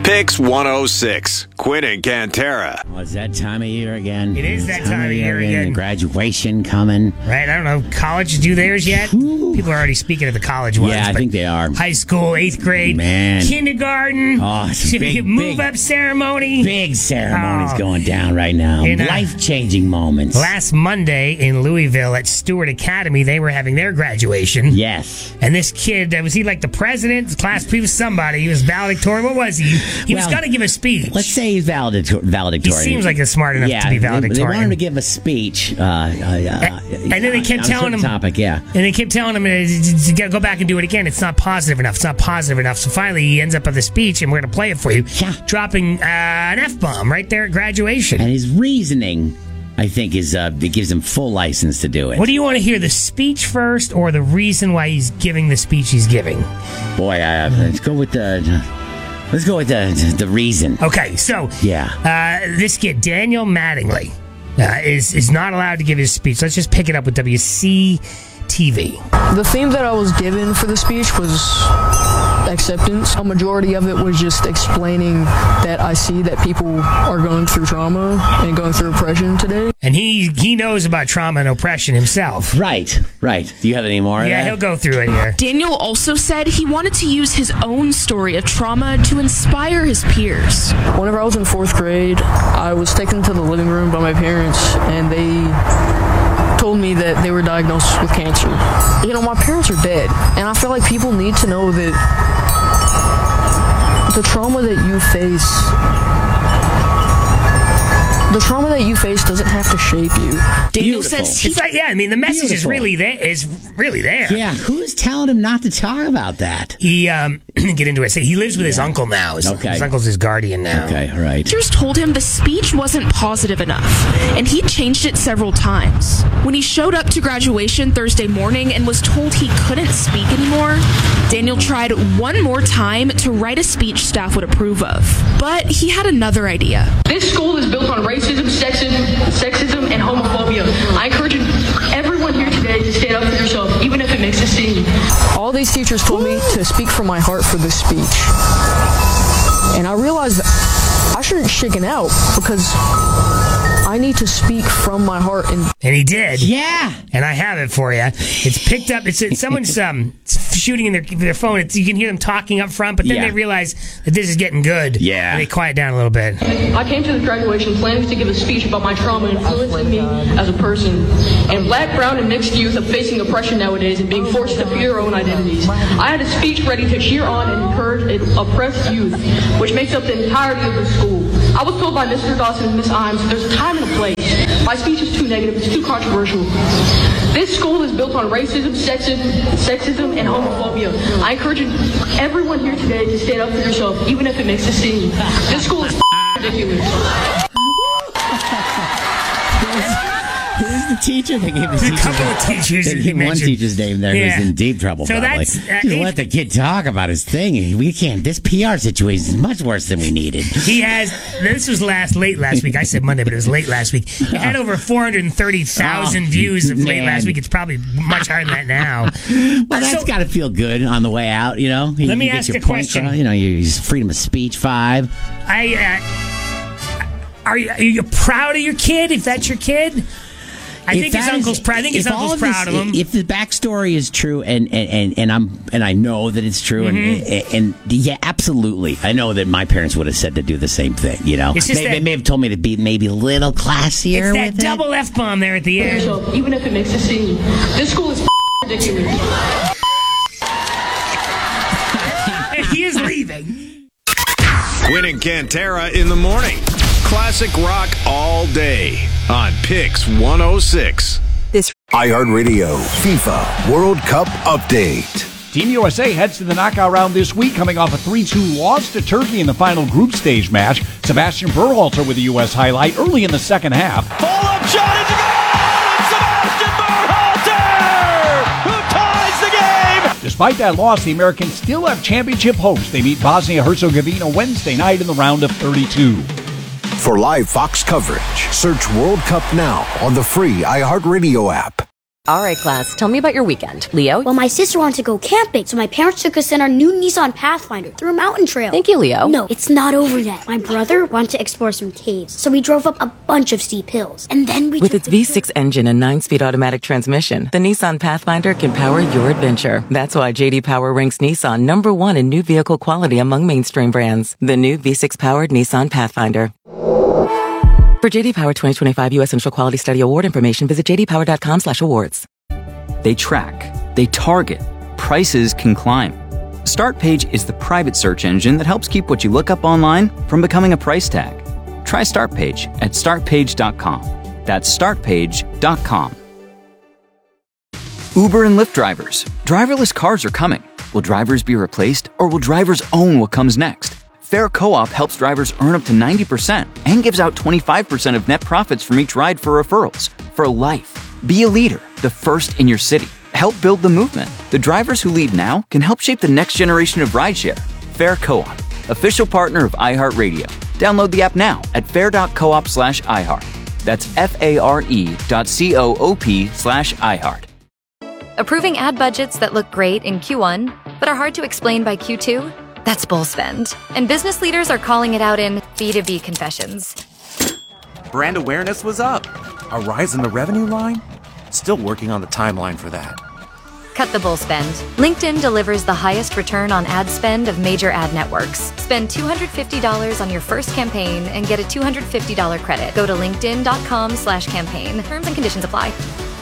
Picks 106. Quinn and Cantera. Oh, it's that time of year again. It is that time of year again. Graduation coming. Right, I don't know. College do theirs yet? Ooh. People are already speaking of the college ones. Yeah, I think they are. High school, 8th grade, Man. kindergarten. Oh, it's a big, move-up ceremony. Big ceremonies going down right now. Life-changing moments. Last Monday in Louisville at Stewart Academy, they were having their graduation. Yes. And this kid, was he like the president? Class P was somebody. He was valedictorian. What was he? He was going to give a speech. Let's say he's valedictorian. He seems like he's smart enough to be valedictorian. They wanted him to give a speech. And then they kept telling him. Topic, yeah. And they kept telling him, you got to go back and do it again. It's not positive enough. It's not positive enough. So finally, he ends up with a speech, and we're going to play it for you. Yeah. Dropping an F-bomb right there at graduation. And his reasoning, I think, is it gives him full license to do it. What do you want to hear, the speech first or the reason why he's giving the speech he's giving? Boy, let's go with the reason. Okay, so this kid, Daniel Mattingly, is not allowed to give his speech. Let's just pick it up with WCTV. The theme that I was given for the speech was acceptance. A majority of it was just explaining that I see that people are going through trauma and going through oppression today. And he knows about trauma and oppression himself. Right. Do you have any more of that? Yeah, he'll go through it here. Daniel also said he wanted to use his own story of trauma to inspire his peers. Whenever I was in 4th grade, I was taken to the living room by my parents, and they told me that they were diagnosed with cancer. You know, my parents are dead, and I feel like people need to know that the trauma that you face doesn't have to shape you. Daniel says it's like, the message is really there. Yeah, who's telling him not to talk about that? He get into it. He lives with his uncle now. His uncle's his guardian now. Okay, all right. Teachers told him the speech wasn't positive enough, and he changed it several times. When he showed up to graduation Thursday morning and was told he couldn't speak anymore, Daniel tried one more time to write a speech staff would approve of. But he had another idea. This school is built on racism, sexism, and homophobia. I encourage everyone here today to stand up for yourself, even if it makes a scene. All these teachers told me to speak from my heart for this speech. And I realized I shouldn't chicken out because I need to speak from my heart. And he did. Yeah. And I have it for you. It's picked up. It's someone's shooting in their phone. You can hear them talking up front, but then they realize that this is getting good. Yeah. And they quiet down a little bit. I came to the graduation planning to give a speech about my trauma influencing me as a person. And black, brown, and mixed youth are facing oppression nowadays and being forced to fear their own identities. I had a speech ready to cheer on and encourage oppressed youth, which makes up the entirety of the school. I was told by Mr. Dawson and Miss Imes there's a time and a place. My speech is too negative. It's too controversial. This school is built on racism, sexism, and homophobia. I encourage everyone here today to stand up for yourself, even if it makes a scene. This school is ridiculous. Who's the teacher that gave the teacher? A couple of teachers. One teacher's name there who's in deep trouble. So probably. Let the kid talk about his thing. We can't. This PR situation is much worse than we needed. He has. This was late last week. I said Monday, but it was late last week. It had over 430,000 views of late last week. It's probably much higher than that now. Well, that's got to feel good on the way out. You know. Let me ask a question. You freedom of speech 5. Are you proud of your kid? If that's your kid. I think his uncle's proud of him. If the backstory is true, and I know that it's true, and yeah, absolutely, I know that my parents would have said to do the same thing. You know, they may have told me to be maybe a little classier. It's that double F-bomb there at the end. Even if it makes a scene, this school is ridiculous. He is leaving. Quinn and Cantera in the morning. Classic rock all day on Picks 106. This iHeartRadio FIFA World Cup update. Team USA heads to the knockout round this week, coming off a 3-2 loss to Turkey in the final group stage match. Sebastian Berhalter with the U.S. highlight early in the second half. Pull-up shot is a goal! It's Sebastian Berhalter, who ties the game! Despite that loss, the Americans still have championship hopes. They meet Bosnia-Herzegovina Wednesday night in the round of 32. For live Fox coverage, search World Cup now on the free iHeartRadio app. All right, class, tell me about your weekend. Leo? Well, my sister wanted to go camping, so my parents took us in our new Nissan Pathfinder through a mountain trail. Thank you, Leo. No, it's not over yet. My brother wanted to explore some caves, so we drove up a bunch of steep hills. And then we With its V6 engine and 9-speed automatic transmission, the Nissan Pathfinder can power your adventure. That's why J.D. Power ranks Nissan #1 in new vehicle quality among mainstream brands. The new V6-powered Nissan Pathfinder. For J.D. Power 2025 U.S. Central Quality Study Award information, visit jdpower.com/awards. They track, they target, prices can climb. StartPage is the private search engine that helps keep what you look up online from becoming a price tag. Try StartPage at startpage.com. That's startpage.com. Uber and Lyft drivers. Driverless cars are coming. Will drivers be replaced, or will drivers own what comes next? Fair Co-op helps drivers earn up to 90% and gives out 25% of net profits from each ride for referrals. For life. Be a leader, the first in your city. Help build the movement. The drivers who lead now can help shape the next generation of rideshare. Fair Co-op, official partner of iHeartRadio. Download the app now at fair.coop/iHeart. That's FARE.coop/iHeart. Approving ad budgets that look great in Q1, but are hard to explain by Q2? That's bull spend. And business leaders are calling it out in B2B confessions. Brand awareness was up. A rise in the revenue line? Still working on the timeline for that. Cut the bull spend. LinkedIn delivers the highest return on ad spend of major ad networks. Spend $250 on your first campaign and get a $250 credit. Go to linkedin.com/campaign. Terms and conditions apply.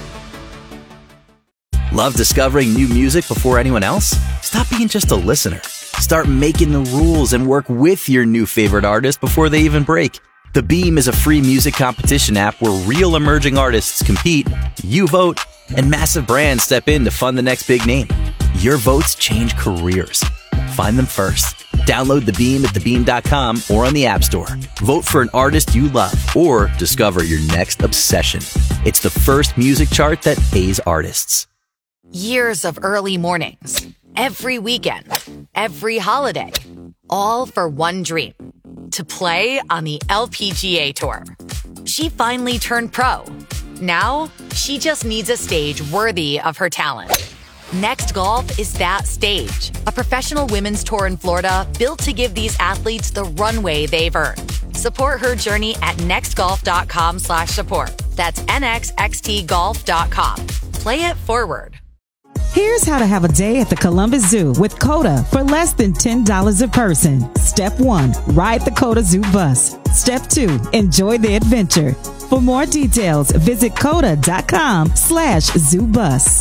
Love discovering new music before anyone else? Stop being just a listener. Start making the rules and work with your new favorite artist before they even break. The Beam is a free music competition app where real emerging artists compete, you vote, and massive brands step in to fund the next big name. Your votes change careers. Find them first. Download The Beam at thebeam.com or on the App Store. Vote for an artist you love or discover your next obsession. It's the first music chart that pays artists. Years of early mornings, every weekend, every holiday, all for one dream, to play on the LPGA Tour. She finally turned pro. Now, she just needs a stage worthy of her talent. Next Golf is that stage, a professional women's tour in Florida built to give these athletes the runway they've earned. Support her journey at nextgolf.com/support. That's nxxtgolf.com. Play it forward. Here's how to have a day at the Columbus Zoo with COTA for less than $10 a person. Step 1, ride the COTA Zoo bus. Step 2, enjoy the adventure. For more details, visit COTA.com/zoobus.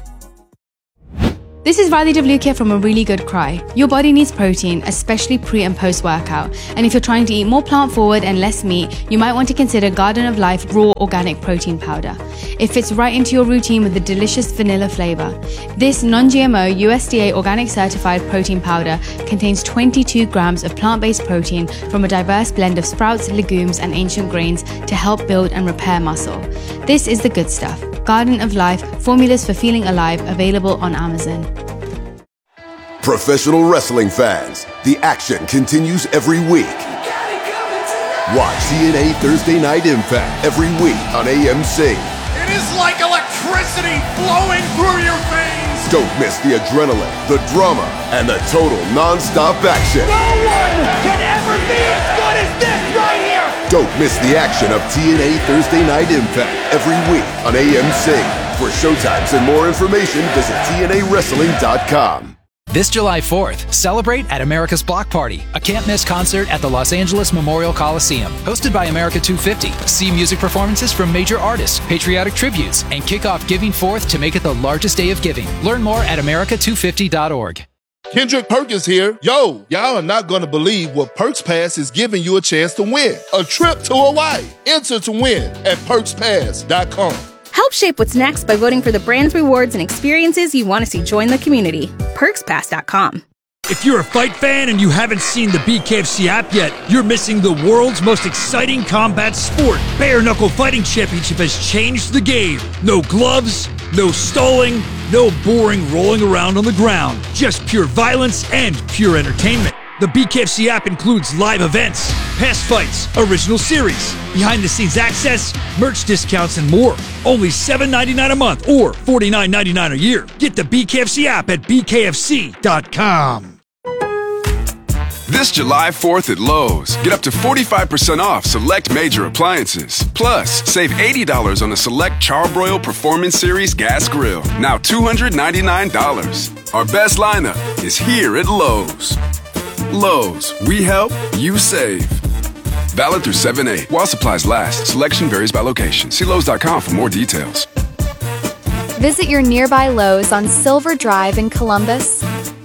This is Riley Devlukia from A Really Good Cry. Your body needs protein, especially pre and post workout. And if you're trying to eat more plant forward and less meat, you might want to consider Garden of Life Raw Organic Protein Powder. It fits right into your routine with a delicious vanilla flavor. This non-GMO USDA organic certified protein powder contains 22 grams of plant-based protein from a diverse blend of sprouts, legumes, and ancient grains to help build and repair muscle. This is the good stuff. Garden of Life, formulas for feeling alive, available on Amazon. Professional wrestling fans, the action continues every week. Watch TNA Thursday Night Impact every week on AMC. It is like electricity flowing through your veins. Don't miss the adrenaline, the drama, and the total non-stop action. No one can ever be as good as this right here. Don't miss the action of TNA Thursday Night Impact every week on AMC. For showtimes and more information, visit TNAWrestling.com. This July 4th, celebrate at America's Block Party, a can't-miss concert at the Los Angeles Memorial Coliseum. Hosted by America 250. See music performances from major artists, patriotic tributes, and kick off Giving Forth to make it the largest day of giving. Learn more at america250.org. Kendrick Perkins here. Yo, y'all are not going to believe what Perks Pass is giving you a chance to win. A trip to Hawaii. Enter to win at perkspass.com. Help shape what's next by voting for the brands, rewards, and experiences you want to see join the community. PerksPass.com. If you're a fight fan and you haven't seen the BKFC app yet, you're missing the world's most exciting combat sport. Bare Knuckle Fighting Championship has changed the game. No gloves, no stalling, no boring rolling around on the ground. Just pure violence and pure entertainment. The BKFC app includes live events, past fights, original series, behind-the-scenes access, merch discounts, and more. Only $7.99 a month or $49.99 a year. Get the BKFC app at bkfc.com. This July 4th at Lowe's, get up to 45% off select major appliances. Plus, save $80 on a select Charbroil Performance Series gas grill, now $299. Our best lineup is here at Lowe's. Lowe's, we help, you save. Valid through 7/8. While supplies last, selection varies by location. See Lowes.com for more details. Visit your nearby Lowe's on Silver Drive in Columbus.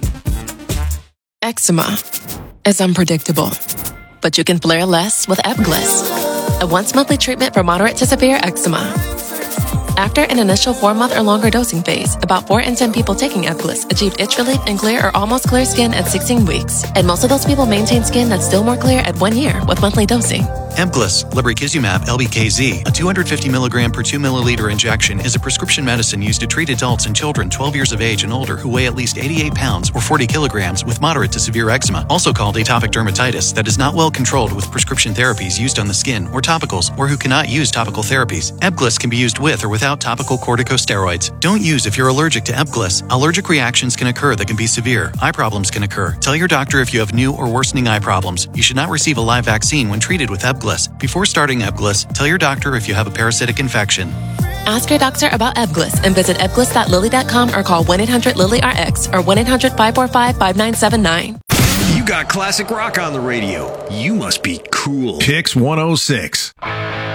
Eczema is unpredictable, but you can flare less with Ebglyss, a once-monthly treatment for moderate to severe eczema. After an initial 4-month or longer dosing phase, about 4 in 10 people taking Ebglyss achieved itch relief and clear or almost clear skin at 16 weeks, and most of those people maintain skin that's still more clear at 1 year with monthly dosing. Ebglyss, lebrikizumab LBKZ, a 250 mg per 2 milliliter injection, is a prescription medicine used to treat adults and children 12 years of age and older who weigh at least 88 pounds or 40 kilograms with moderate to severe eczema, also called atopic dermatitis, that is not well controlled with prescription therapies used on the skin or topicals, or who cannot use topical therapies. Ebglyss can be used with or without topical corticosteroids. Don't use if you're allergic to Ebglyss. Allergic reactions can occur that can be severe. Eye problems can occur. Tell your doctor if you have new or worsening eye problems. You should not receive a live vaccine when treated with Ebglyss. Before starting Ebglyss, tell your doctor if you have a parasitic infection. Ask your doctor about Ebglyss and visit ebglyss.lilly.com or call 1-800-LILY-RX or 1-800-545-5979. You got classic rock on the radio. You must be cool. Pix 106.